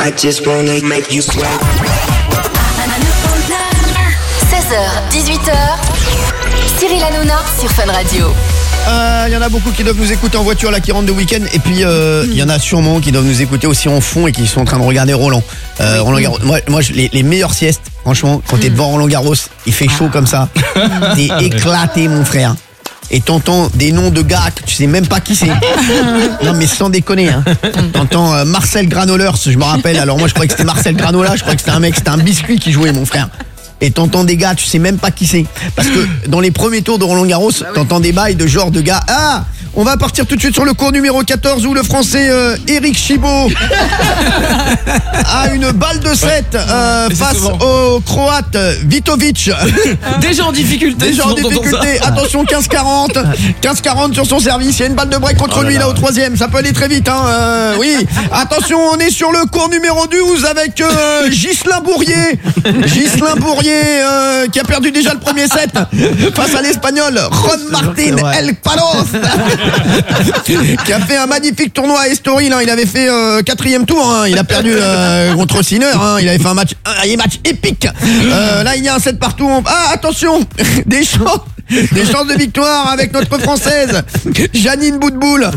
I just wanna make you sweat. 16h, 18h, Cyril Hanouna sur Fun Radio. Il y en a beaucoup qui doivent nous écouter en voiture là qui rentrent de week-end. Et puis il y en a sûrement qui doivent nous écouter aussi en fond et qui sont en train de regarder Roland. Roland Garros. Moi les meilleures siestes, franchement, quand t'es devant Roland Garros, il fait chaud comme ça. T'es éclaté mon frère. Et t'entends des noms de gars que tu sais même pas qui c'est. Non mais sans déconner hein. T'entends Marcel Granolers, je me rappelle. Alors moi je croyais que c'était Marcel Granola, je croyais que c'était un mec, c'était un biscuit qui jouait mon frère. Et t'entends des gars, tu sais même pas qui c'est. Parce que dans les premiers tours de Roland Garros, t'entends des bails de genre de gars. Ah, on va partir tout de suite sur le court numéro 14 où le français Eric Chibo a une balle de 7 face au croate Vitovic. Déjà en difficulté. Attention 15-40. 15-40 sur son service. Il y a une balle de break contre lui là au troisième. Ça peut aller très vite hein. Oui. Attention, on est sur le court numéro 12 avec Ghislain Bourrier. Ghislain Bourrier qui a perdu déjà le premier set face à l'Espagnol Ron Martin El Palos qui a fait un magnifique tournoi à Estoril hein. Il avait fait 4e tour hein. Il a perdu contre Sinner hein. Il avait fait un match épique. Là il y a un set partout. Ah attention, des chances de victoire avec notre française Janine Boutboul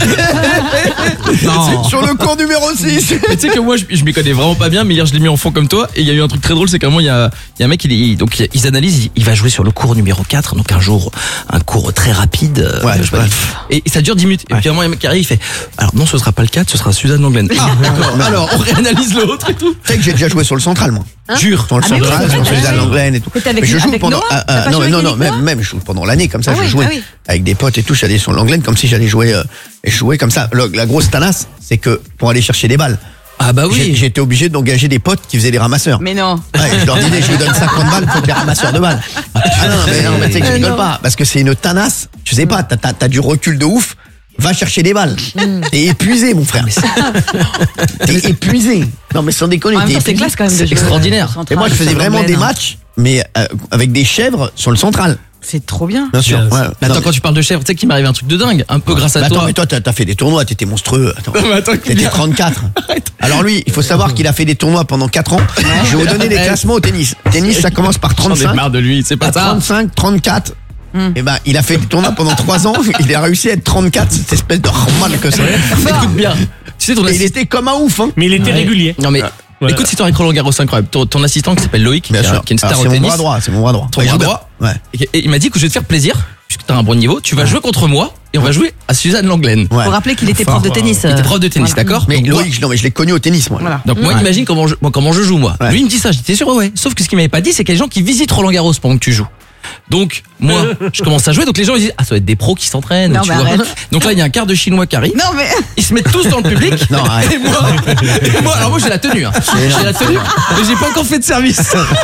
sur le court numéro 6. Mais tu sais que moi je m'y connais vraiment pas bien, mais hier je l'ai mis en fond comme toi. Et il y a eu un truc très drôle, c'est qu'à un moment il y a un mec, ils analysent, il va jouer sur le court numéro 4. Donc un cours très rapide et ça dure 10 minutes. Et puis à un moment il y a un mec qui arrive, il fait alors non, ce sera pas le 4, ce sera Suzanne Lenglen. D'accord. Alors on réanalyse l'autre et tout. Tu sais que j'ai déjà joué sur le central moi. Jure, sur le central, sur Suzanne Lenglen et tout. Mais je joue pendant non, même je joue pendant l'année comme ça, je jouais avec des potes et tout, j'allais sur l'Anglaine comme si j'allais jouer comme ça. La grosse tanasse, c'est que pour aller chercher des balles. Ah bah oui, j'étais obligé d'engager des potes qui faisaient des ramasseurs. Mais non. Ouais, je leur disais, je vous donne 50 balles pour des ramasseurs de balles. Ah non, mais tu sais que je rigole pas, parce que c'est une tanasse. Tu sais pas, t'as du recul de ouf. Va chercher des balles. T'es épuisé, mon frère. T'es épuisé. Non, mais sans déconner. C'est classe quand même. C'est extraordinaire. Et moi, je faisais vraiment des matchs, mais avec des chèvres sur le central. C'est trop bien. Bien sûr. Ouais. Attends, quand tu parles de chèvres, tu sais qu'il m'arrive un truc de dingue, un peu grâce à toi. Attends, mais toi, t'as fait des tournois, t'étais monstrueux. Attends, t'étais 34. Alors lui, il faut savoir qu'il a fait des tournois pendant 4 ans. Je vais vous donner les classements au tennis. Tennis, ça commence par 35. J'en ai marre de lui, c'est pas ça. 35, 34. Et ben, il a fait des tournois pendant 3 ans. Il a réussi à être 34, cette espèce de roman que ça. Écoute bien. Tu sais, il était comme un ouf, hein. Mais il était régulier. Non mais. Ouais. Écoute, c'est avec Roland Garros, incroyable. Ton assistant qui s'appelle Loïc, qui est une star au tennis. C'est mon bras droit. Ton bras droit. Ouais. Et il m'a dit que je vais te faire plaisir, puisque t'as un bon niveau. Tu vas jouer contre moi et on va jouer à Suzanne Lenglen. Faut rappeler qu'il était prof de tennis. Il était prof de tennis, d'accord. Mais Loïc, non, mais je l'ai connu au tennis, moi. Voilà. Donc moi, imagine comment je joue, moi. Lui, il me dit ça, j'étais sûr, ouais. Sauf que ce qu'il m'avait pas dit, c'est qu'il y a des gens qui visitent Roland Garros pendant que tu joues. Donc, moi, je commence à jouer, donc les gens ils disent, ah, ça va être des pros qui s'entraînent. Non, tu mais vois. arrête. Donc là, il y a un quart de chinois qui arrive. Non, mais. Ils se mettent tous dans le public. Non, arrête. Et moi, alors moi, j'ai la tenue, hein. J'ai la tenue, mais j'ai pas encore fait de service.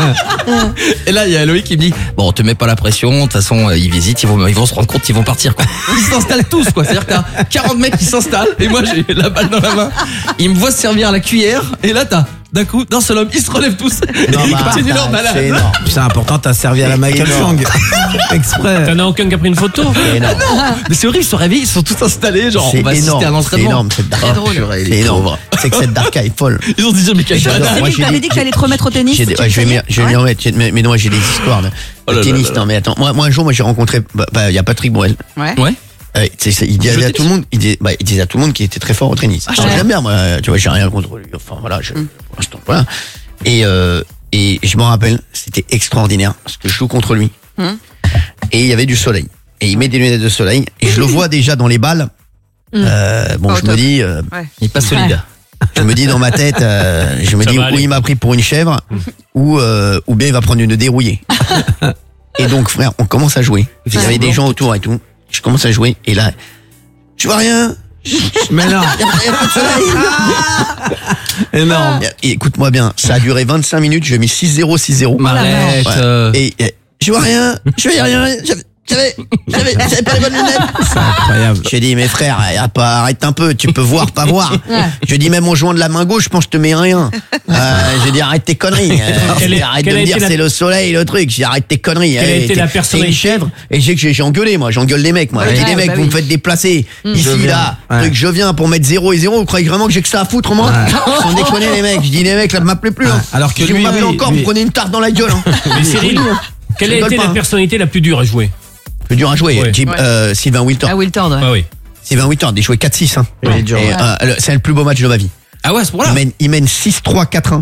Et là, il y a Loïc qui me dit, bon, on te met pas la pression, de toute façon, ils visitent, ils vont se rendre compte qu'ils vont partir, quoi. Ils s'installent tous, quoi. C'est-à-dire que t'as 40 mecs qui s'installent, et moi, j'ai la balle dans la main. Ils me voient se servir à la cuillère, et là, d'un coup, d'un seul homme, ils se relèvent tous. Non, ils continuent leur balade. C'est énorme. C'est important, t'as servi à la Michael Chang. Exprès. T'en as aucun qui a pris une photo? Non, mais c'est horrible, ils se sont réveillés, ils sont tous installés, genre on va assister à l'entraînement. C'est énorme cette Darka. C'est énorme. C'est que cette Darka est folle. Ils ont dit mais quel Cyril, t'avais dit que j'allais te remettre au tennis. Je vais m'y remettre. Mais non, j'ai des histoires de tennis. Non, mais attends. Moi, un jour, j'ai rencontré. Il y a Patrick Borel. Ouais. Il disait à tout le monde, il disait à tout le monde qu'il était très fort au tennis. J'aime bien, moi. Tu vois, j'ai rien contre lui. Enfin voilà, pour l'instant, voilà. Et je me rappelle, c'était extraordinaire parce que je joue contre lui. Et il y avait du soleil. Et il met des lunettes de soleil. Et je le vois déjà dans les balles. Je me dis, il est pas solide. Je me dis dans ma tête, ou il m'a pris pour une chèvre, ou bien il va prendre une dérouillée. Et donc, frère, on commence à jouer. Il y avait des gens autour et tout. Je commence à jouer et là, je vois rien. Mais non. Il y a pas de soleil. Énorme. Et écoute-moi bien, ça a duré 25 minutes, j'ai mis 6-0, 6-0. Arrête. Et je vois rien, je fais rien. J'avais pas les bonnes lunettes. C'est incroyable. J'ai dit, mes frères, arrête un peu, tu peux voir, pas voir. Je dis, même en jouant de la main gauche, je pense que je te mets rien. J'ai dit, arrête tes conneries. Arrête de me dire, c'est le soleil, le truc. J'ai dit, arrête tes conneries. Quelle a été la personnalité? C'est une chèvre. Et j'ai engueulé, moi. J'engueule les mecs, moi. Ouais, J'ai dit, les mecs, bah vous oui. me faites déplacer. Ici, là. Truc, je viens pour mettre 0 et 0. Vous croyez vraiment que j'ai que ça à foutre, moi? Sans déconner, les mecs. Je dis, les mecs, là, m'appelez plus, hein. Alors que Si vous lui, m'appelez encore, lui- vous prenez une tarte dans la gueule, hein. Mais Cyril, quelle a rigole été pas, la hein. personnalité la plus dure à jouer? Plus dur à jouer. Ouais. Sylvain Wiltord. Ah, Wiltord, ouais. Ah oui. Sylvain Wiltord, il jouait 4-6, hein. Il est dur, Et, ouais. c'est le plus beau match de ma vie. Ah ouais, à ce point-là. Il mène 6-3, 4-1.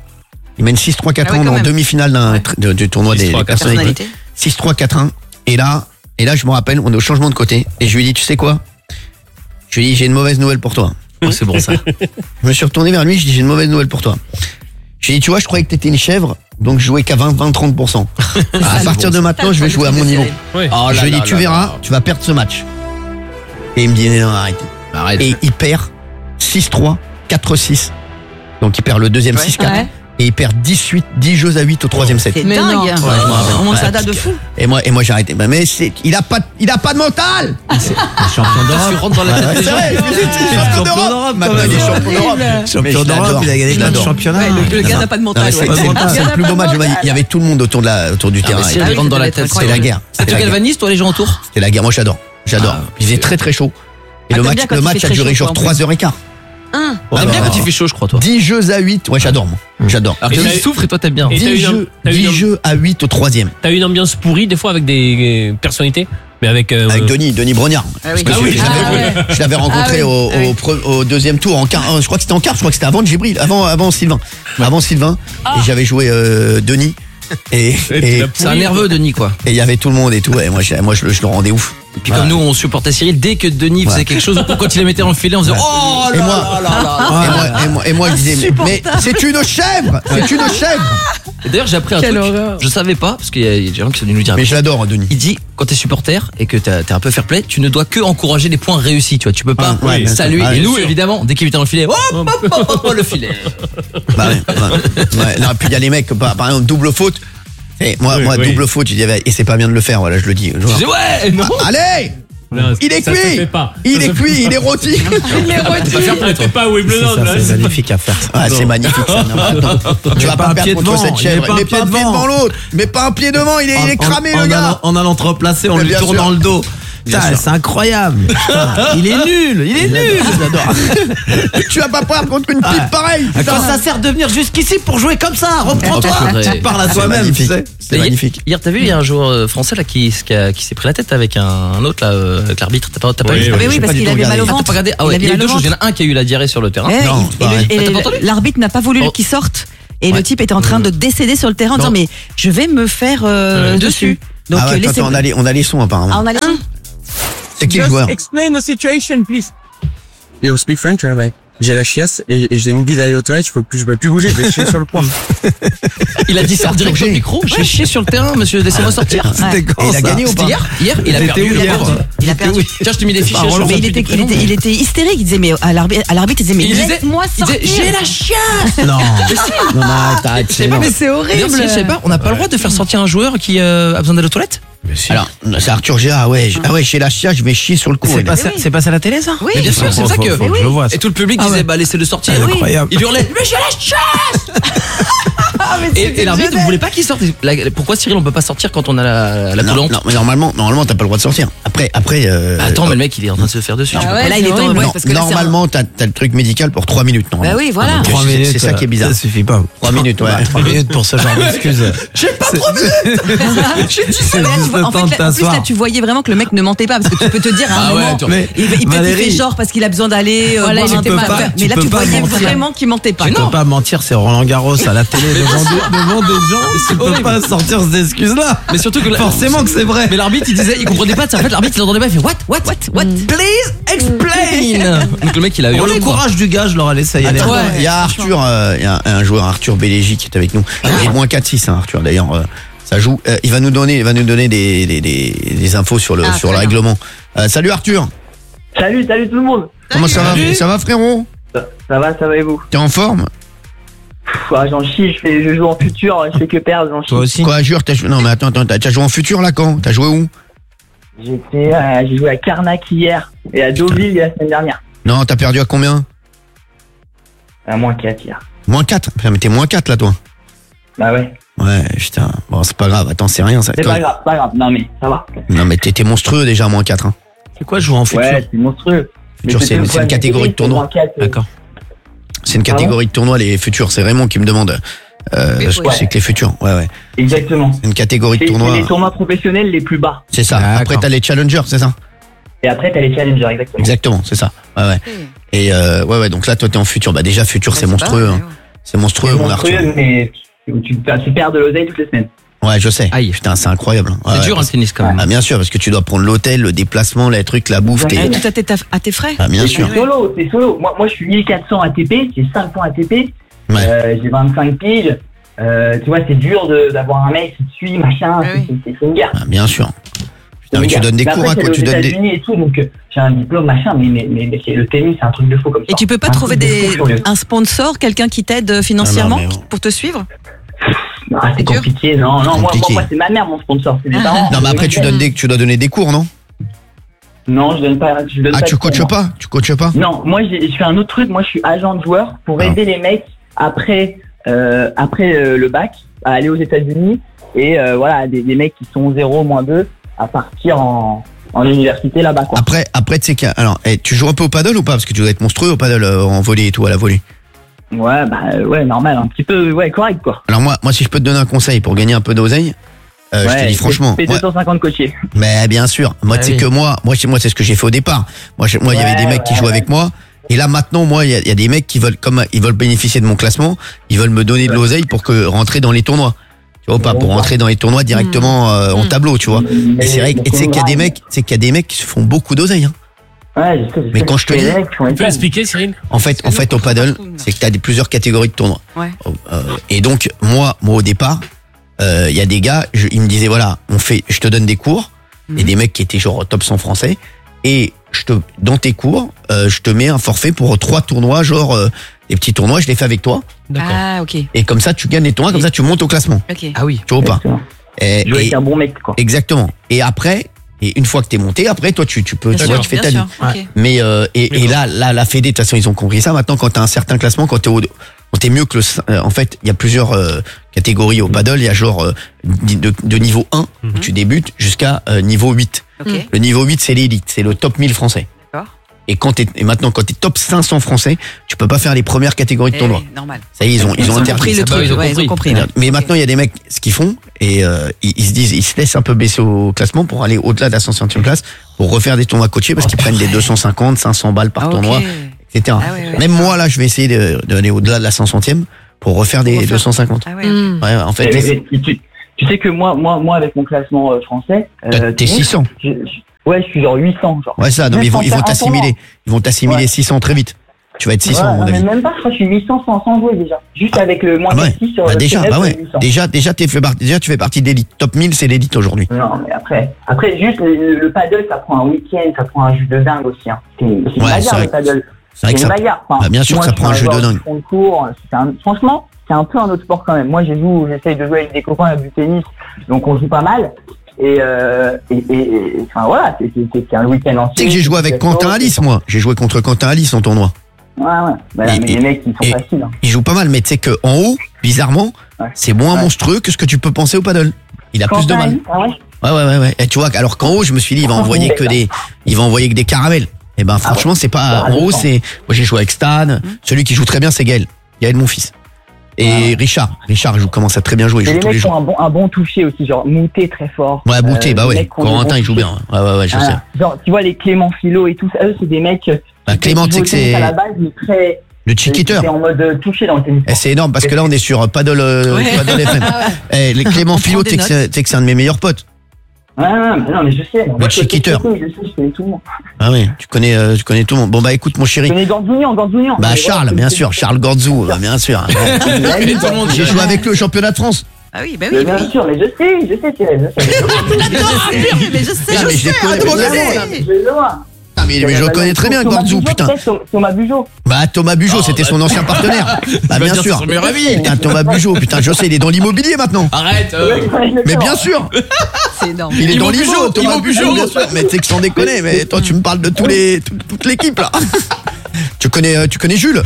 Il mène 6-3, 4-1 Ah oui, quand dans même. demi-finale du tournoi 6-3, des 4-1. personnalités. 6-3, 4-1. Et là, je me rappelle, on est au changement de côté. Et je lui ai dit, tu sais quoi? Je lui ai dit, j'ai une mauvaise nouvelle pour toi. Oh, c'est bon ça. Je me suis retourné vers lui, je lui ai dit, j'ai une mauvaise nouvelle pour toi. Je lui ai dit, tu vois, je croyais que t'étais une chèvre, donc je jouais qu'à 20-30%. À partir de maintenant, je vais jouer à mon niveau. Ouais. Oh Je lui ai dit, tu verras, tu vas perdre ce match. Et il me dit, non, arrête. Arrête. Et il perd 6-3, 4-6. Donc il perd le deuxième 6-4. Ouais. Et il perd 10 jeux à 8 au troisième set. C'est Mais dingue. non. Ouais, je me rappelle. On ça Ouais, date de fou. Et moi j'ai arrêté. Mais il a pas de mental. Champion Tu d'Europe. rentres dans la tête des C'est gens. vrai, je me suis dit, c'est champion d'Europe. Maintenant il est champion d'Europe. Mais Champion je d'Europe, l'adore. il a gagné Je plein de l'adore. championnats. Ouais, le gars n'a pas de Non, mais mental. c'est ouais. c'est- c'est le plus beau match de ma vie. Il y avait tout le monde autour du terrain. mais si, elle rentre dans la tête, C'était la guerre. Ça te galvanise, toi, les gens autour? C'était la guerre. Moi j'adore. Il faisait très très chaud. Et Ah, le t'aimes match bien quand le il match fait a très duré chaud, genre toi, en 3h15. T'aimes bien quand il fait chaud, je crois, toi. 10 jeux à 8. Ouais, j'adore moi. J'adore. Alors Et que t'as lui eu- souffre et toi t'aimes bien. Et t'as 10 jeux à 8 au troisième. T'as eu une ambiance pourrie des fois avec des personnalités, mais avec Avec Denis Brognard. Ah oui. Parce que Ah oui. je l'avais rencontré Ah oui. au deuxième tour en quart. Je crois que c'était en quart, je crois que c'était avant Djibril, avant Sylvain. Avant Sylvain. Et j'avais joué Denis. Et C'est un nerveux, Denis, quoi. il y avait tout le monde et tout. Et moi je le rendais ouf. Et puis comme nous, on supportait Cyril, dès que Denis faisait quelque chose, ou quand il les mettait dans le filet, on faisait oh là Et là moi- là là. Et moi je disais, mais c'est une chèvre. C'est une chèvre. Et d'ailleurs, j'ai appris un Quelle truc. horreur. Je savais pas, parce qu'il y a des gens qui sont venus nous dire. Mais je l'adore Denis. Il dit, quand t'es supporter et que t'es un peu fair play, tu ne dois que encourager les points réussis, tu vois. Tu peux pas Ah, ouais, saluer. ah, et bien nous, sûr. évidemment, dès qu'il était dans le filet, le filet. Bah ouais. Non, puis il y a les mecs, par exemple, double faute. Et moi, Oui. double faute, je dis, et c'est pas bien de le faire, voilà, je le dis. Je dis, ouais, non. Allez! Non, Il est ça se cuit! fait pas. Il est cuit, il est rôti! T'es pas à Wimbledon Ça, là. c'est magnifique à faire. ça. Ah, c'est magnifique ça. Non, attends. Tu vas pas pas un perdre pied contre devant, cette chèvre. il y avait Mais pas un pied devant l'autre. Mais pas un pied devant, il est cramé le gars. En allant te replacer, on Mais lui bien tourne sûr. dans le dos. Bien Putain, sûr. c'est incroyable. Putain, il est nul. Il est nul. Tu vas pas perdre contre une pipe pareille. À quoi ça sert de venir jusqu'ici pour jouer comme ça? Reprends-toi. Faudrait- Tu parles à C'est toi-même. magnifique. tu sais. C'est magnifique. Hier, t'as vu, il y a un joueur français là qui s'est pris la tête avec un autre là, avec l'arbitre. T'as pas Oui, vu? oui. Mais oui, J'ai parce pas du qu'il tout avait mal au regardé. Ah, t'as ventre. pas regardé? Ah ouais, il y a eu deux choses. Il y en a un qui a eu la diarrhée sur le terrain. Eh, Non, et c'est pas vrai. le- Ah, t'as pas entendu l'arbitre n'a pas voulu Oh. qu'il sorte. Et Ouais. le type était en train de décéder sur le terrain en disant mais je vais me faire dessus. Donc Ah ouais, laissez. attends, on a les sons Ah, apparemment. on a les sons. C'est qui le joueur? Explain the situation, please. You speak French, ouais. J'ai la chiasse et j'ai envie d'aller aux toilettes, je peux plus bouger, je vais chier sur le point. Il a dit ça direct au micro. Je vais chier sur le terrain, monsieur, laissez-moi sortir. C'était Et quand il a ça gagné ou pas? C'était hier, il a C'était perdu. où hier Il a perdu. Tiens, je te mets des fichiers. Mais il était hystérique. Il disait mais à l'arbitre il disait mais Il disait- laisse-moi Il disait, sortir. j'ai la chiasse. Non. Non, arrête, Je sais pas, Mais c'est D'ailleurs, horrible. si, je sais pas, on n'a pas le droit de faire sortir un joueur qui a besoin d'aller aux toilettes. Alors, c'est Arthur Géa, ouais. Ah ouais, chez la chia, je vais chier sur le coup. C'est passé à la télé, ça? Oui. Mais bien sûr, c'est Faut- ça faut- que. faut que je le vois, ça. Et tout le public disait, bah laissez-le sortir. C'est incroyable. Il hurlait, mais j'ai la chasse. Et l'arbitre ne voulait pas qu'il sorte. Pourquoi Cyril on peut pas sortir quand on a la Non, poulante non, mais normalement, t'as pas le droit de sortir. Après. Attends, mais le mec il est en train de se faire dessus. Ah ouais, là c'est il est horrible. tombé. non, parce que là, c'est normalement, t'as le truc médical pour 3 minutes. Bah oui, voilà. Donc, 3 c'est- minutes. C'est ça qui est bizarre. Ça suffit pas. 3 minutes, ouais. 3 minutes pour ce genre d'excuses. J'ai pas trop vu. C'est Mais là, tu juste vois, le en temps de fait, en plus, là, t'asseoir. tu voyais vraiment que le mec ne mentait pas parce que tu peux te dire à un Ah ouais, moment, attends. Mais peut-être il Valérie, fait genre parce qu'il a besoin d'aller. Voilà, boire il un était thé, pas- faire. tu Mais là, peux tu pas voyais mentir. vraiment qu'il mentait pas. tu peux pas mentir, c'est Roland Garros à la télé devant des gens. Tu peux horrible. pas sortir ces excuses-là. Mais surtout que Forcément que c'est vrai. Mais l'arbitre il disait, il comprenait pas. En fait, l'arbitre il entendait pas. Il fait what. Please explain. Donc le mec il a Pour hurlé. le quoi. courage du gars, je leur ai laissé y aller. Attends, il y a Arthur, il y a un joueur Arthur Bélégi qui est avec nous. Il est moins 4-6, hein, Arthur. D'ailleurs, ça joue. Il va nous donner des infos sur le très bien. règlement. Salut Arthur. Salut tout le monde. Comment ça va? Ça va frérot? Ça va et vous? T'es en forme? J'en chie, je joue en futur, je fais que perdre, j'en chie. Toi aussi. Quoi, jure? Non mais attends, t'as joué en futur là quand? T'as joué où? J'ai joué à Carnac hier et à Deauville la semaine dernière. Non, t'as perdu à combien? À -4 hier. -4. Putain, mais t'es -4 là, toi. Bah ouais. Ouais, putain. Bon, c'est pas grave. Attends, c'est rien. Ça. C'est pas grave. Non mais ça va. Non, mais t'es monstrueux déjà, -4. Hein. C'est quoi jouer en futur? Ouais, c'est monstrueux. Futur, c'est une catégorie de tournoi. D'accord. C'est une catégorie de tournoi, les futurs. C'est Raymond qui me demande ce que c'est que les futurs. Ouais. Exactement. C'est une catégorie de C'est tournoi. les tournois professionnels les plus bas. C'est ça. D'accord. Après, t'as les challengers, c'est ça? Et après, t'as les challengers, exactement. Exactement, c'est ça. Ouais. Et ouais. Donc là, toi, t'es en futur. Bah déjà, futur, c'est monstrueux. Hein. C'est monstrueux, mon Arthur. Mais tu perds de l'oseille toutes les semaines. Ouais, je sais. Aïe. Putain, c'est incroyable. Ouais, C'est dur le tennis quand même. Ah, bien sûr, parce que tu dois prendre l'hôtel, le déplacement, les trucs, la bouffe. Tout à tes frais. Ah, bien sûr. C'est solo. Moi, je suis 1400 ATP, c'est 5 points ATP. Ouais. J'ai 25 piges. Tu vois, c'est dur d'avoir un mec qui te suit, machin. C'est une guerre. Ah, bien sûr. Putain, mais tu donnes des cours à quoi? Tu donnes des. Et tout, donc j'ai un diplôme, machin, mais le tennis, c'est un truc de fou comme ça. Et tu peux pas trouver un sponsor, quelqu'un qui t'aide financièrement pour te suivre? Ah, c'est compliqué, non. Moi, c'est ma mère, mon sponsor, c'est des parents. Non, mais après, tu dois donner des cours, non? Non, je donne pas. Ah, tu coaches pas? Tu coaches pas? Non, moi, je fais un autre truc. Moi, je suis agent de joueur pour aider les mecs après le bac à aller aux États-Unis et voilà, des mecs qui sont 0, -2 à partir en université là-bas, quoi. Après, tu sais qu'il y a. Alors, tu joues un peu au paddle ou pas? Parce que tu dois être monstrueux au paddle en volley et tout, à la volée. Ouais, normal, un petit peu, correct, quoi. Alors moi, si je peux te donner un conseil pour gagner un peu d'oseille, je te dis franchement. Fais 250 coachés. Mais bien sûr. Moi, tu sais que moi, c'est ce que j'ai fait au départ. Moi, il y avait des mecs qui jouaient avec moi. Et là, maintenant, moi, il y a des mecs qui veulent, comme ils veulent bénéficier de mon classement, ils veulent me donner de l'oseille pour rentrer dans les tournois. Tu vois pas, pour rentrer dans les tournois directement en tableau, tu vois. Et c'est vrai, et tu sais qu'il y a des mecs qui se font beaucoup d'oseille, hein. Ouais, je sais. Mais quand je te dis, Tu peux expliquer, Cyril? en fait, au paddle, c'est que tu as plusieurs catégories de tournois. Ouais. Et donc, moi, au départ, il y a des gars, ils me disaient, voilà, je te donne des cours, et des mecs qui étaient genre top 100 français, et dans tes cours, je te mets un forfait pour 3 tournois, genre des petits tournois, je les fais avec toi. D'accord. Ah, ok. Et comme ça, tu gagnes les tournois, comme ça, tu montes au classement. Ok. Ah oui. Tu vois pas? Jouer avec un bon mec, quoi. Exactement. Et après, une fois que t'es monté, après, toi, tu peux, tu vois, tu fais ta vie. Ok. Mais et là, la Fédé, de toute façon, ils ont compris ça. Maintenant, quand t'as un certain classement, quand t'es mieux que en fait, il y a plusieurs catégories au paddle. Il y a genre de niveau 1 où tu débutes jusqu'à niveau 8. Ok. Le niveau 8, c'est l'élite, c'est le top 1000 français. D'accord. Et maintenant, quand t'es top 500 français, tu peux pas faire les premières catégories de tournoi. Normal. Ça y est, ils ont interdit. compris le truc. Ils ont compris. Mais maintenant, il y a des mecs, ce qu'ils font, et ils se laissent un peu baisser au classement pour aller au-delà de la 150e place, pour refaire des tournois coachés, parce qu'ils prennent des 250, 500 balles par tournoi, etc. Même moi, là, je vais essayer d'aller au-delà de la 500e pour refaire des 250. Ah ouais. Ouais, en fait, Tu sais que moi, avec mon classement français, t'es 600. Ouais, je suis genre 800, genre. Ouais, ça, non, mais ils vont t'assimiler. Ils vont t'assimiler 600 très vite. Tu vas être 600, à mon avis. Mais même pas, je crois que je suis 800 sans jouer déjà. Juste avec le moins Ah ouais. 6 sur Bah le déjà, CNF, bah ouais. 800. Déjà, tu fais partie d'élite. Top 1000, c'est l'élite aujourd'hui. Non, mais après juste le paddle, ça prend un week-end, ça prend un jus de dingue aussi, hein. C'est une bagarre, le paddle. C'est vrai que une ça. bagarre. Enfin, Bah, bien sûr moi, que ça prend un jeu de dingue. fond de cours, franchement, c'est un peu un autre sport quand même. Moi, j'essaye de jouer avec des copains du tennis, donc on joue pas mal. Et enfin voilà, c'est un week-end entier. Tu sais que j'ai joué avec Quentin Alice, moi. J'ai joué contre Quentin Alice en tournoi. Ouais. Bah, mais les mecs, ils sont faciles, hein. Il joue pas mal, mais tu sais qu'en haut, bizarrement, c'est moins monstrueux que ce que tu peux penser au paddle. Il a plus de mal. Ah ouais. Ouais. Et tu vois, alors qu'en haut, je me suis dit, il va envoyer que des caramels. Et ben, franchement, c'est pas, en haut, c'est, moi, j'ai joué avec Stan. Celui qui joue très bien, c'est Gaël, mon fils. Et Richard, commence à très bien jouer. Il et joue les tous les mecs jours. ont un bon toucher aussi, genre Moutet très fort. Ouais, Moutet, bah ouais. Corentin, il joue bien. Ouais, je sais. Genre, tu vois, les Clément Philo et tout ça, eux, c'est des mecs. Bah, Clément, tu sais que c'est. À la base, il est très. Le chiquiteur. C'est en mode touché dans le tennis. C'est énorme parce que là, on est sur Paddle FM. Les Clément Philo, tu sais que c'est un de mes meilleurs potes. Non, mais je sais. Le chiquiteur. Je connais tout le monde. Ah oui, tu connais tout le monde. Bon, bah écoute, mon chéri. Je connais Gandzounian. Bah, Charles, bien sûr. Charles Gandzou, bien sûr. J'ai joué avec lui au championnat de France. Ah oui, bah Mais oui. bien sûr, mais je sais, Cyril. Mais je sais. Je les connais. Je le vois. mais je le connais très bien, Guangzhou, putain. Thomas Bugeaud. Bah, Thomas Bugeaud, c'était son ancien partenaire. Bah, bien sûr. Son meilleur ami. Putain, Thomas Bugeaud, putain, je sais, il est dans l'immobilier maintenant. Arrête. Mais bien sûr. C'est énorme. Il est dans l'IMO, Thomas Immo Bugeaud, bien sûr. Mais tu sais que sans déconner, mais toi, tu me parles de toute l'équipe, là. Tu connais Jules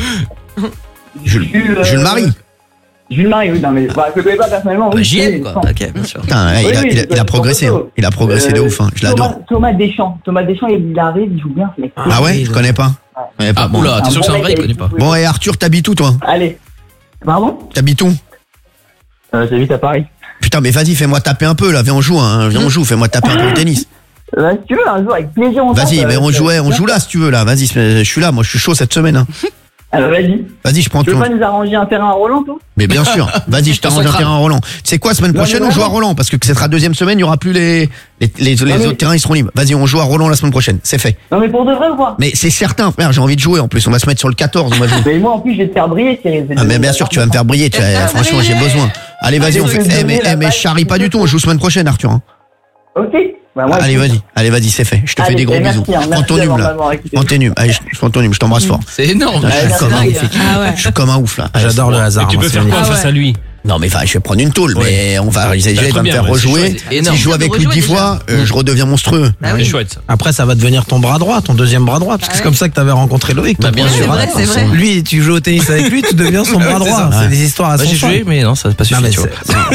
Jules Marie. Jules Marie, oui, non, mais je le connais pas personnellement. Bah, Oui, JM, quoi. Ok, bien sûr. Putain, il a progressé. Hein. Il a progressé de ouf, hein. Je l'adore. Thomas Deschamps, il arrive, il joue bien, ce mec. Ah ouais, je connais pas. Ouais, pas bon. Oula, t'es sûr que c'est un vrai, il connaît pas. Bon, et Arthur, t'habites où, toi? Allez. Pardon? T'habites où? J'habite à Paris. Putain, mais vas-y, fais-moi taper un peu, là. Viens, on joue, hein. Viens, on joue. Fais-moi taper un peu au tennis. Si tu veux, un jour, avec plaisir, on Vas-y, mais on joue là, si tu veux, là. Vas-y, je suis là. Moi, je suis chaud cette semaine, hein. Alors, vas-y. Vas-y, je prends Tu veux tout. pas nous arranger un terrain à Roland, toi? Mais bien sûr. Vas-y, je t'arrange un terrain à Roland. C'est quoi, semaine prochaine, on joue à Roland? Parce que ce sera deuxième semaine, il y aura plus les autres terrains, ils seront libres. Vas-y, on joue à Roland la semaine prochaine. C'est fait. Non, mais pour de vrai ou pas? Mais c'est certain, frère, j'ai envie de jouer. En plus, on va se mettre sur le 14. On va jouer. Mais moi, en plus, je vais te faire briller, Cyril. Ah, mais bien sûr, tu vas me faire briller. Franchement, j'ai besoin. Allez, vas-y, on fait. Mais je charrie pas du tout. On joue semaine prochaine, Arthur. Hein. Ok. Bah, moi, Allez, vas-y, c'est fait. Je te fais des gros bisous. Prends ton num, là. Prends tes num. Allez, prends ton num, je t'embrasse fort. C'est énorme. Je suis comme un ouf. Je suis comme un ouf, là. J'adore le hasard. Tu peux faire quoi face à lui? Non, mais je vais prendre une tôle, mais il va me faire rejouer. Si je joue avec lui 10 fois, je redeviens monstrueux. C'est chouette. Après, ça va devenir ton bras droit, ton deuxième bras droit, parce que c'est comme ça que t'avais rencontré Loïc. Bah, bien sûr. C'est vrai. Lui, tu joues au tennis avec lui, tu deviens son bras droit. C'est des histoires à son J'ai joué, mais non, ça n'a pas suffi. tu vois.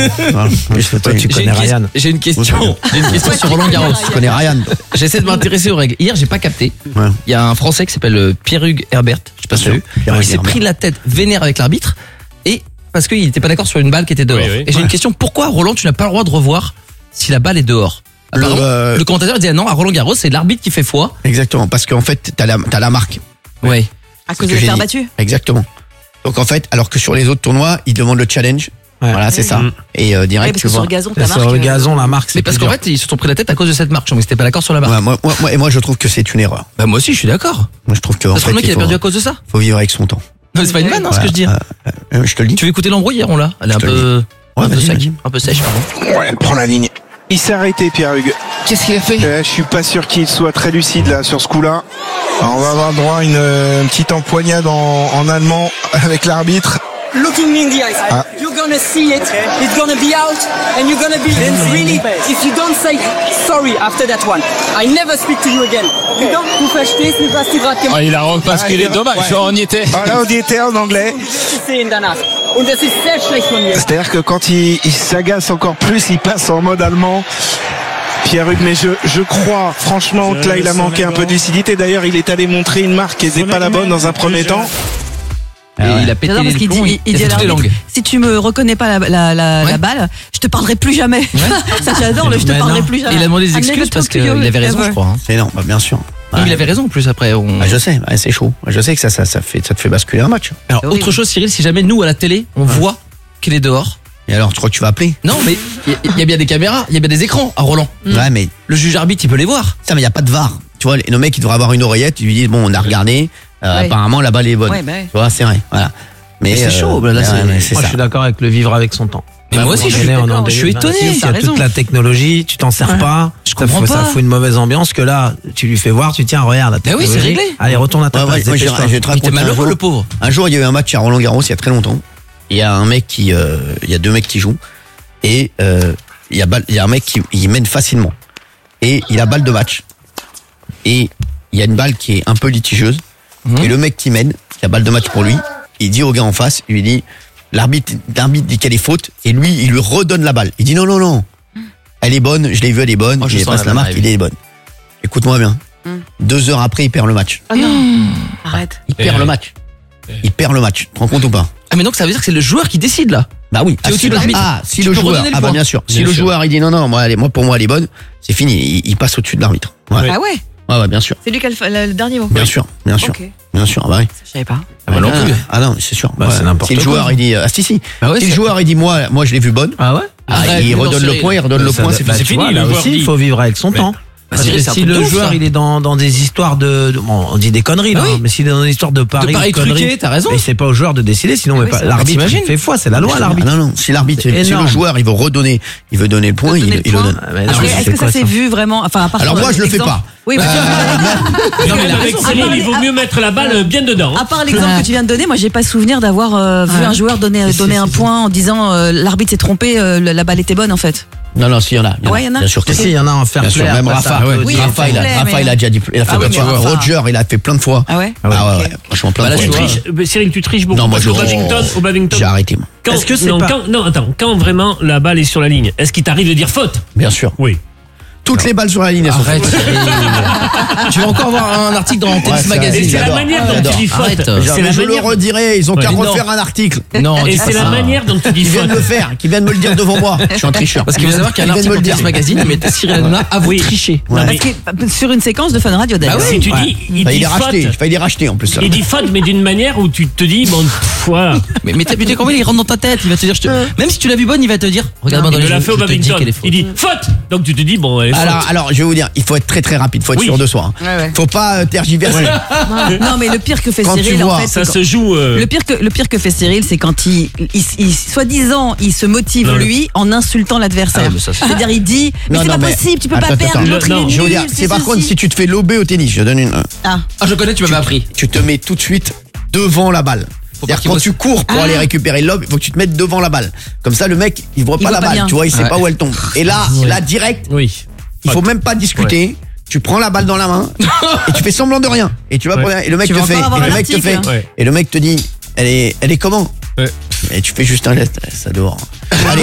Toi, tu connais Ryan. J'ai une question. Sur Roland Garros. Je connais Ryan. J'essaie de m'intéresser aux règles. Hier, j'ai pas capté. Ouais. Il y a un Français qui s'appelle Pierre-Hugues Herbert. Je sais pas si tu as vu. Il s'est pris la tête vénère avec l'arbitre et parce qu'il était pas d'accord sur une balle qui était dehors. Oui. Et j'ai une question. Pourquoi, Roland, tu n'as pas le droit de revoir si la balle est dehors? Apparemment, le commentateur disait non, à Roland Garros, c'est l'arbitre qui fait foi. Exactement, parce qu'en fait, t'as la marque. Ouais. À cause de faire battu. Exactement. Donc en fait, alors que sur les autres tournois, ils demandent le challenge. Ouais. Voilà, c'est ça. Et direct, Parce tu que sur vois. le gazon, ta Sur le marque. gazon, la marque, Mais c'est parce plus qu'en dur. fait, ils se sont pris la tête à cause de cette marque. Mais c'était pas d'accord sur la marque. Ouais, moi, je trouve que c'est une erreur. Bah, moi aussi, je suis d'accord. Moi, je trouve que en Parce que fait, le mec, il a perdu à cause de ça. faut vivre avec son temps. Non, c'est pas une vanne, hein, ce que je dis. Je te le dis. Tu veux écouter l'embrouille hier, on l'a? Elle est un te le peu. Ouais, Un peu vas-y, sec. vas-y. Un peu sèche, pardon. Ouais, prends la ligne. Il s'est arrêté, Pierre-Hugues. Qu'est-ce qu'il a fait? Je suis pas sûr qu'il soit très lucide là sur ce coup-là. Alors, on va avoir droit à une petite empoignade en allemand avec l'arbitre. Looking in the eyes, you're gonna see it, it's gonna be out, and you're gonna be really, if you don't say sorry after that one, I never speak to you again. Donc, vous verstehst nicht, was du gerade gemacht hast. Il a repassé dommage, on y était. Ah, là, on y était en anglais. Sehen danach. Und das ist sehr schlecht von mir. C'est-à-dire que quand il s'agace encore plus, il passe en mode allemand. Pierre-Hugues, mais je crois franchement que là, il a manqué un peu de lucidité. D'ailleurs, il est allé montrer une marque qui n'était pas la bonne dans un premier temps. Et il a pété J'adore les parce qu'il plombs, dit, il dit a à fait toutes les l'arbitre, langues. si tu me reconnais pas la balle, je te parlerai plus jamais. Ça j'adore, je te parlerai plus jamais. Il a demandé des I never excuses parce talk to you qu'il avait raison, ever. je crois. hein. C'est énorme, bien sûr. Non, mais il avait raison en plus après. Je sais, c'est chaud. Je sais que ça te fait basculer un match. Alors, C'est autre horrible. chose, Cyril, si jamais nous à la télé, on voit qu'il est dehors. Et alors, tu crois que tu vas appeler? Non, mais il y a bien des caméras, il y a bien des écrans à Roland. Ouais, mais Le juge arbitre, il peut les voir. ça, mais il y a pas de VAR. Tu vois, le mec, il devrait avoir une oreillette. Il lui dit bon, on a regardé. Apparemment, la balle est bonne. Ouais, bah ouais. Tu vois, c'est vrai. Voilà. Mais c'est chaud, là, c'est- mais Moi, c'est je ça. suis d'accord avec le vivre avec son temps. Mais moi aussi, je suis étonné. Il y a raison. toute la technologie, tu t'en sers pas. Je comprends Ça pas. fout une mauvaise ambiance que là, tu lui fais voir, tu tiens, regarde la Ah oui, c'est technologie. réglé. Allez, retourne à ta place. Moi, je dépêche-toi. vais te Il était raconter un malheureux, jour. le pauvre. Un jour, il y a eu un match à Roland Garros il y a très longtemps. Il y a un mec il y a deux mecs qui jouent et il y a un mec qui il mène facilement et il a balle de match et il y a une balle qui est un peu litigieuse et le mec qui mène, il a balle de match pour lui, il dit au gars en face, il lui dit l'arbitre dit qu'elle est faute et lui il lui redonne la balle. Il dit non, elle est bonne, je l'ai vue, elle est bonne, je il sens passe la la marque, balle il est bonne. Écoute-moi bien. 2 heures après, il perd le match. Oh non, arrête. Il perd le match. Il perd le match. Tu te rends compte ou pas? Ah, mais donc ça veut dire que c'est le joueur qui décide là. Bah oui. Qui est au-dessus de l'arbitre. Si Tu le peux joueur, redonner le bah point. bien sûr. Si Bien le sûr. joueur il dit non, pour moi elle est bonne, c'est fini. Il passe au-dessus de l'arbitre. Ouais. Ah ouais, Ouais, bien sûr. c'est lui qui a le dernier mot. Bien sûr. Ok. Bien sûr. Ah bah oui. Je savais pas. Ah, bah non plus. Ah non, c'est sûr. Bah, Ouais. c'est n'importe Si le quoi. joueur il dit si. Bah ouais, Si le c'est- joueur il dit moi je l'ai vu bonne. Ah ouais? Arrête, Il mais non, redonne le c'est- point, il redonne le point, c'est Bah, fini. tu vois, le là joueur aussi, il dit. faut vivre avec son temps. Parce Cyril, que c'est un si truc de le ouf, joueur ça. il est dans des histoires bon, on dit des conneries là, Ah oui. mais s'il est dans des histoires de paris, paris truqués, t'as raison. Mais c'est pas au joueur de décider, sinon Ah mais oui, pas, ça- l'arbitre t'imagines fait foi, c'est la loi l'arbitre. Ah non, si l'arbitre, C'est si le énorme. joueur, il veut donner le point, il le donne. Mais non, Est-ce mais que c'est ça quoi, s'est vu vraiment, enfin, à part Alors sur moi, je le fais l'exemple- pas. Oui, mais Non, mais avec raison. Cyril, À part il vaut les- mieux mettre la balle bien dedans. à part l'exemple que tu viens de donner, moi j'ai pas souvenir d'avoir vu un joueur donner un point en disant l'arbitre s'est trompé, la balle était bonne en fait. Non, si, il y en a. Ouais, il y en a. Bien sûr que Si, si. il y en a un fair Bien play. sûr, même après Rafa, ça, Oui, Rafa, fair il a, play, Rafa, mais- il a déjà dit, il a fait Ah oui, plein de mais fois. Rafa- Roger, il a fait plein de fois. Ah ouais. Ah ouais, Ok. franchement, plein Bah de là, fois. Tu tu vois. triches, Cyril, tu triches beaucoup. Non, moi, parce qu'au Babington, J'ai arrêté, moi. quand, Est-ce que c'est non, pas- quand vraiment la balle est sur la ligne, est-ce qu'il t'arrive de dire faute? Bien sûr. Oui. Toutes les balles sur la ligne, elles sont Arrête, faites. Cyril. Tu vas encore voir un article dans Tennis ça- Magazine. Et c'est la j'adore, manière dont j'adore. tu dis faute. Arrête. C'est la Je le manière. redirai, ils ont qu'à Ouais, mais non. refaire un article. Non, Et dis c'est pas la ça. manière dont tu dis Ils viennent de faute. le faire, qui viennent me le dire devant moi. Je suis un tricheur. Parce qu'il faut savoir qu'il y a un Ils viennent article me dans le Tennis dire. Magazine, mais Cyril Hanouna a voulu tricher. Non, mais Parce que sur une séquence de Fun Radio d'ailleurs. Bah oui. si tu Ouais. dis, il Enfin, dit il est racheté. faute. Enfin, il est racheté en plus. ça. Il dit faute, mais d'une manière où tu te dis, bon, voilà. Mais t'es combien il rentre dans ta tête, il va te dire, même si tu l'as vu bonne, il va te dire, regarde-moi dans Il les me l'a yeux, fait au je te dis Babington. qu'elle est fausse. Il dit faute. Donc tu te dis, bon, elle est faute. Alors, je vais vous dire, il faut être très très rapide, faut être Oui. sûr de soi. hein. Ouais. Faut pas tergiverser. Non, mais le pire que fait Quand tu Cyril, vois, en fait, Ça c'est se joue. le pire que fait Cyril, c'est quand soi-disant, il se motive Non, lui en insultant l'adversaire. Ah, mais ça, c'est- C'est-à-dire, il dit, mais Non, c'est non, pas mais- possible, tu peux pas Attends, perdre, attends. l'autre il Non, est Je veux nul, dire, c'est par contre, si tu te fais lober au tennis, je donne une. Ah, Ah, je connais, tu m'avais appris. Tu te mets tout de suite devant la balle. Faut pas C'est-à-dire qu'il quand bosse. tu cours pour aller récupérer le lob, il faut que tu te mettes devant la balle. Comme ça, le mec, il voit pas voit la pas balle, bien. tu vois, il sait Ouais. pas où elle tombe. Et là, direct, Oui. il faut même pas discuter. Tu prends la balle dans la main et tu fais semblant de rien. Et tu vas Ouais. et le mec Tu te vas fait, encore avoir et le un mec te article. fait, Ouais. et le mec te dit, elle est comment? Ouais. Et tu fais juste un geste, ça dehors. Allez,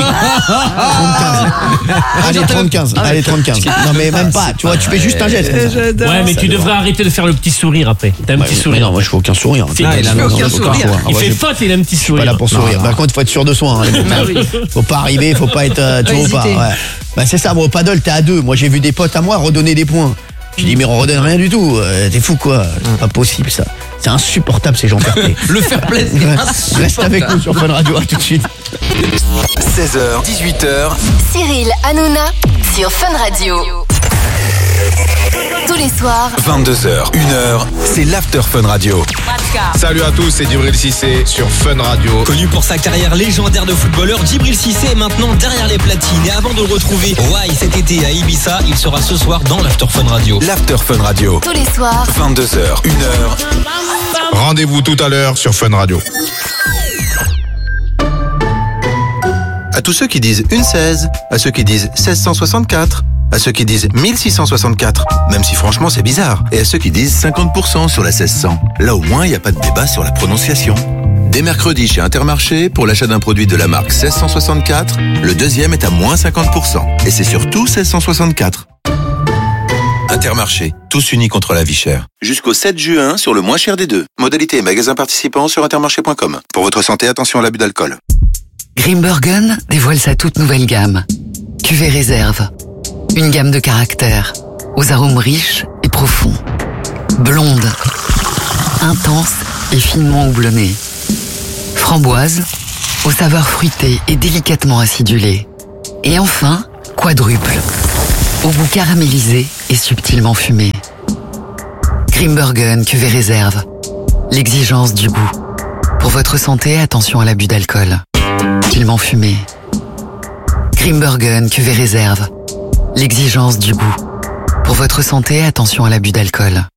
35. Allez, 35. Non mais même pas, tu vois, tu fais juste un geste. comme ça. Ouais, mais Ça tu doit. devrais arrêter de faire le petit sourire après. T'as un Ouais, petit mais sourire. non, moi je fais aucun sourire. Si, Ah, il là, a non, aucun non, sourire. fois. Il Ah, fait ouais, faute, il a un petit pas sourire. là pour sourire. Par contre, il faut être sûr de soi. Hein, les mecs. Faut pas arriver, faut pas être. Tu vois pas. hésiter. Ouais. Bah c'est ça. Bon, au paddle, t'es à deux. Moi, j'ai vu des potes à moi redonner des points. Je dis mais on redonne rien du tout. T'es fou quoi. C'est pas possible ça. C'est insupportable ces gens fair play. Le fair play, c'est Ouais. Reste avec nous sur Fun Radio. À tout de suite. 16h, 18h, Cyril Hanouna sur Fun Radio. Tous les soirs, 22h, 1h, c'est l'After Fun Radio. Salut à tous, c'est Djibril Cissé sur Fun Radio. Connu pour sa carrière légendaire de footballeur, Djibril Cissé est maintenant derrière les platines. Et avant de le retrouver cet été à Ibiza, il sera ce soir dans l'After Fun Radio. L'After Fun Radio, tous les soirs, 22h, 1h. Rendez-vous tout à l'heure sur Fun Radio. À tous ceux qui disent une 16, à ceux qui disent 1664, à ceux qui disent 1664, même si franchement c'est bizarre, et à ceux qui disent 50% sur la 1600. Là au moins il n'y a pas de débat sur la prononciation. Dès mercredi chez Intermarché, pour l'achat d'un produit de la marque 1664, le deuxième est à moins 50%. Et c'est surtout 1664. Intermarché, tous unis contre la vie chère. Jusqu'au 7 juin sur le moins cher des deux. Modalité et magasins participants sur intermarché.com. Pour votre santé, attention à l'abus d'alcool. Grimbergen dévoile sa toute nouvelle gamme. Cuvée réserve. Une gamme de caractères, aux arômes riches et profonds. Blonde, intense et finement houblonnée. Framboise, aux saveurs fruitées et délicatement acidulées. Et enfin, quadruple, au goût caramélisé et subtilement fumé. Grimbergen cuvée réserve. L'exigence du goût. Pour votre santé, attention à l'abus d'alcool. Subtilement fumé. Grimbergen cuvée réserve. L'exigence du goût. Pour votre santé, attention à l'abus d'alcool.